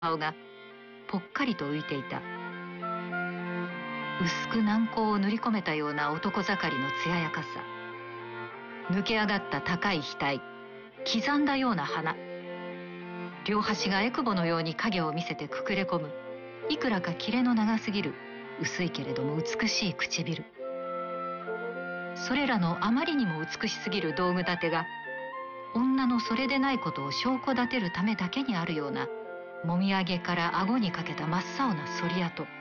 顔がぽっかりと浮いていた。薄く軟膏を塗り込めたような男盛りの艶やかさ、抜け上がった高い額、刻んだような鼻、両端がエクボのように影を見せて膨れ込む、いくらか切れの長すぎる薄いけれども美しい唇。それらのあまりにも美しすぎる道具立てが、女のそれでないことを証拠立てるためだけにあるような、もみあげから顎にかけた真っ青な反り跡。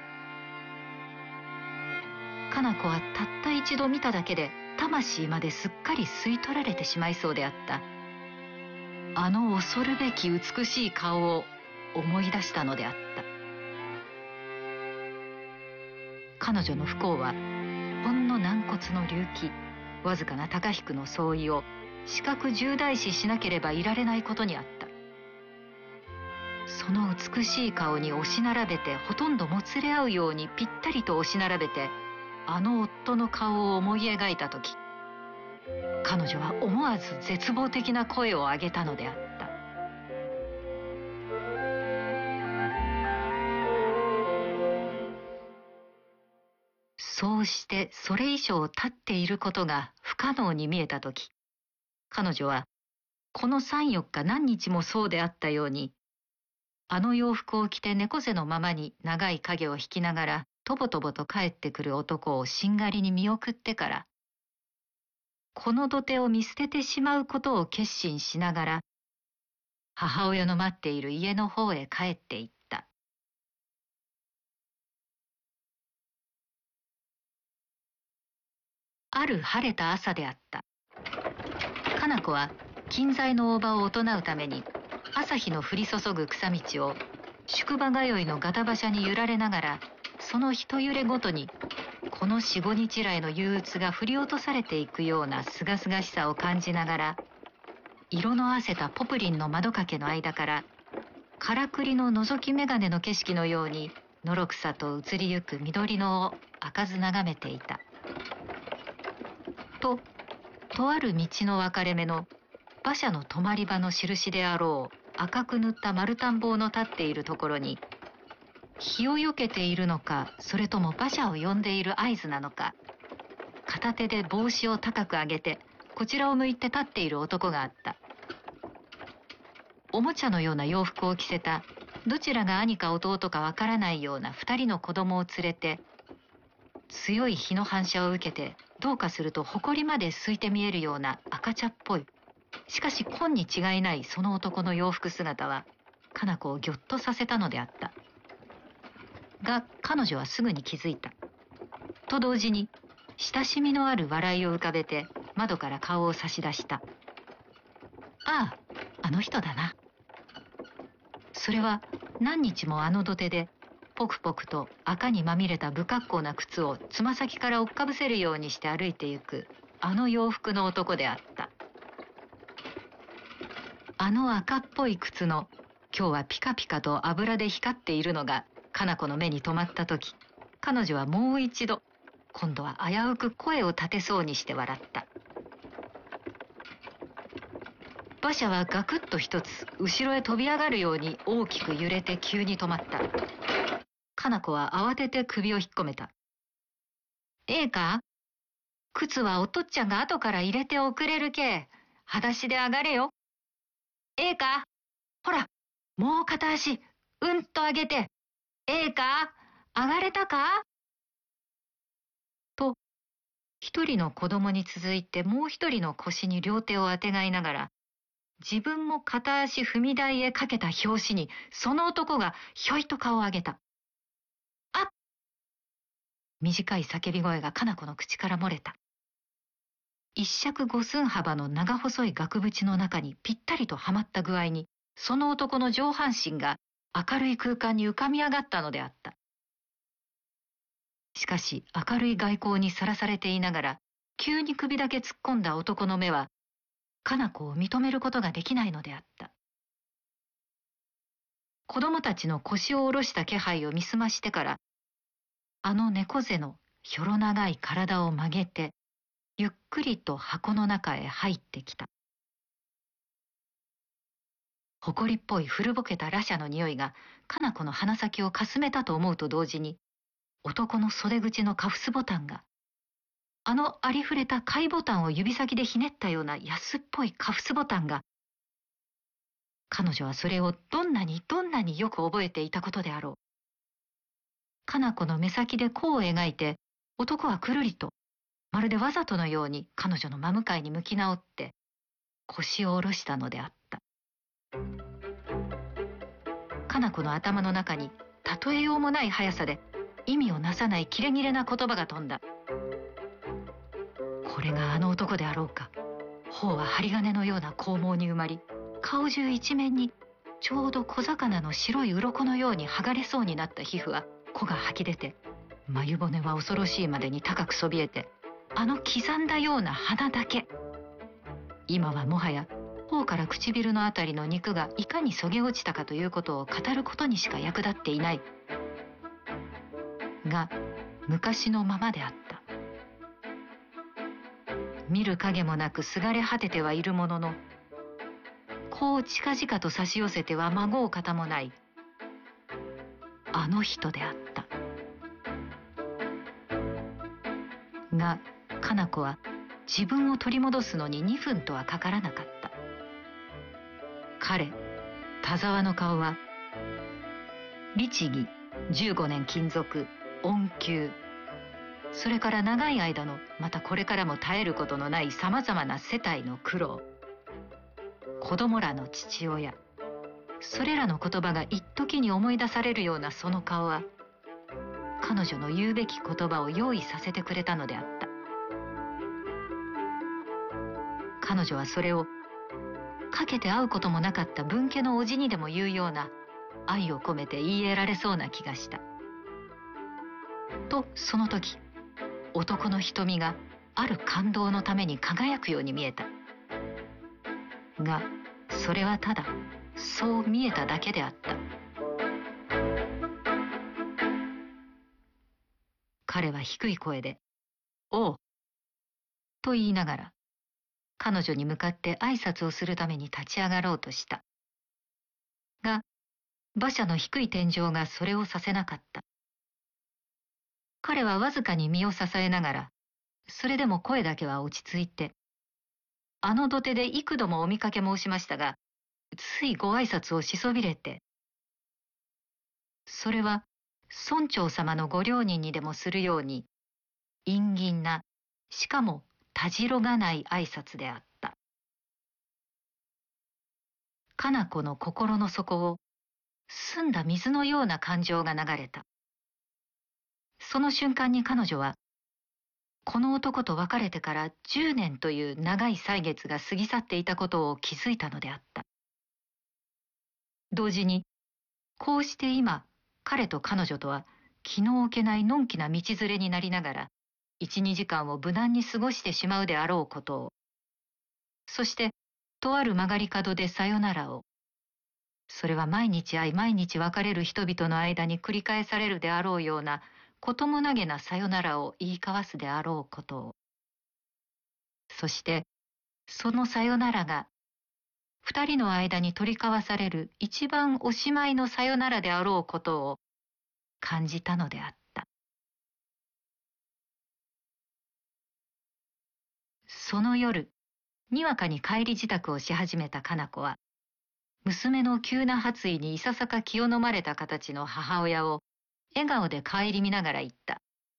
かな子はたった一度見ただけで魂まですっかり吸い取られてしまいそうであった。あの恐るべき美しい顔を思い出したのであった。彼女の不幸はほんの軟骨の隆起、わずかな高低の相違を視覚重大視しなければいられないことにあった。その美しい顔に押し並べて、ほとんどもつれ合うようにぴったりと押し並べて、あの夫の顔を思い描いたとき、彼女は思わず絶望的な声を上げたのであった。そうしてそれ以上立っていることが不可能に見えたとき、彼女はこの3、4日何日もそうであったように、あの洋服を着て猫背のままに長い影を引きながらとぼとぼと帰ってくる男をしんがりに見送ってから、この土手を見捨ててしまうことを決心しながら、母親の待っている家の方へ帰っていった。ある晴れた朝であった。かな子は近在の大場を行うために、朝日の降り注ぐ草道を宿場通いのガタ馬車に揺られながら、その一揺れごとにこの4、5日来の憂鬱が振り落とされていくようなすがすがしさを感じながら、色のあせたポプリンの窓掛けの間からからくりの覗き眼鏡の景色のようにのろくさと移りゆく緑野を開かず眺めていた。とある道の分かれ目の馬車の止まり場の印であろう赤く塗った丸田んぼの立っているところに、日をよけているのか、それとも馬車を呼んでいる合図なのか、片手で帽子を高く上げてこちらを向いて立っている男があった。おもちゃのような洋服を着せた、どちらが兄か弟かわからないような2人の子供を連れて、強い日の反射を受けてどうかすると埃まで透いて見えるような赤茶っぽい、しかし紺に違いないその男の洋服姿は、かな子をぎょっとさせたのであった。が彼女はすぐに気づいた。と同時に親しみのある笑いを浮かべて窓から顔を差し出した。ああ、あの人だな。それは何日もあの土手でポクポクと赤にまみれた不格好な靴をつま先から追っかぶせるようにして歩いてゆくあの洋服の男であった。あの赤っぽい靴の今日はピカピカと油で光っているのがかな子の目に留まったとき、彼女はもう一度、今度は危うく声を立てそうにして笑った。馬車はガクッと一つ後ろへ飛び上がるように大きく揺れて急に止まった。かな子は慌てて首を引っ込めた。ええか、靴はおとっちゃんが後から入れておくれるけ。裸足で上がれよ。ええか、ほら、もう片足、うんと上げて。ええか、上がれたかと、一人の子供に続いてもう一人の腰に両手をあてがいながら、自分も片足踏み台へかけた拍子に、その男がひょいと顔を上げた。あっ！短い叫び声がかな子の口から漏れた。一尺五寸幅の長細い額縁の中にぴったりとはまった具合に、その男の上半身が明るい空間に浮かび上がったのであった。しかし明るい外光にさらされていながら、急に首だけ突っ込んだ男の目は、かな子を認めることができないのであった。子供たちの腰を下ろした気配を見すましてから、あの猫背のひょろ長い体を曲げて、ゆっくりと箱の中へ入ってきた。 埃っぽい古ぼけた羅車の匂いがかな子の鼻先をかすめたと思うと同時に、男の袖口のカフスボタンが、あのありふれた貝ボタンを指先でひねったような安っぽいカフスボタンが、彼女はそれをどんなによく覚えていたことであろう。かな子の目先で弧を描いて、男はくるりと、まるでわざとのように彼女の真向かいに向き直って、腰を下ろしたのであった。かな子の頭の中に、例えようもない速さで、意味をなさないキレキレな言葉が飛んだ。これがあの男であろうか。頬は針金のような剛毛に埋まり、顔中一面にちょうど小魚の白い鱗のように剥がれそうになった皮膚は粉が吐き出て、眉骨は恐ろしいまでに高くそびえて、あの刻んだような鼻だけ。今はもはや頬から唇のあたりの肉がいかにそげ落ちたかということを語ることにしか役立っていないが、昔のままであった。見る影もなくすがれ果ててはいるものの、こう近々と差し寄せては孫う方もないあの人であった。が、かな子は自分を取り戻すのに2分とはかからなかった。彼、田沢の顔は、律儀、15年勤続、恩給、それから長い間の、またこれからも絶えることのないさまざまな世帯の苦労、子供らの父親、それらの言葉が一時に思い出されるようなその顔は、彼女の言うべき言葉を用意させてくれたのであった。彼女はそれを、かけて会うこともなかった分家の叔父にでも言うような愛を込めて言い得られそうな気がした。とその時、男の瞳がある感動のために輝くように見えた。が、それはただそう見えただけであった。彼は低い声で、おう、と言いながら、彼女に向かって挨拶をするために立ち上がろうとした。が、馬車の低い天井がそれをさせなかった。彼はわずかに身を支えながら、それでも声だけは落ち着いて、あの土手で幾度もお見かけ申しましたが、ついご挨拶をしそびれて、それは村長様のご両人にでもするように、陰銀な、しかもたじろがない挨拶であった。かな子の心の底を、澄んだ水のような感情が流れた。その瞬間に彼女は、この男と別れてから10年という長い歳月が過ぎ去っていたことを気づいたのであった。同時に、こうして今、彼と彼女とは気の置けないのんきな道連れになりながら、1、2時間を無難に過ごしてしまうであろうことを、そして、とある曲がり角でさよならを、それは毎日会い毎日別れる人々の間に繰り返されるであろうような、こともなげなさよならを言い交わすであろうことを。そして、そのさよならが、二人の間に取り交わされる一番おしまいのさよならであろうことを感じたのであった。その夜、にわかに帰り支度をし始めたかな子は、娘の急な発意にいささか気を飲まれた形の母親を笑顔で顧みながら言った。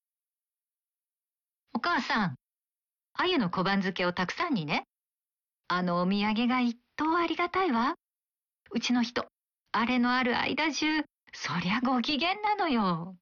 お母さん、鮎の小判漬けをたくさんにね。あのお土産が一等ありがたいわ。うちの人、あれのある間中、そりゃご機嫌なのよ。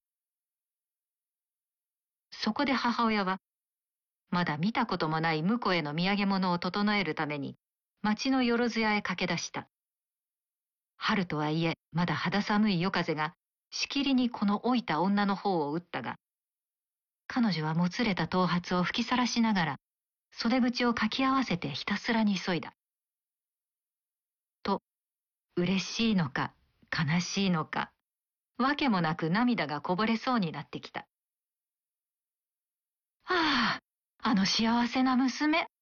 そこで母親は、まだ見たこともない婿への土産物を整えるために、町のよろず屋へ駆け出した。春とはいえ、まだ肌寒い夜風が、しきりにこの老いた女の方を打ったが、彼女はもつれた頭髪を吹きさらしながら、袖口をかき合わせてひたすらに急いだ。と、嬉しいのか、悲しいのか、わけもなく涙がこぼれそうになってきた。ああ、あの幸せな娘。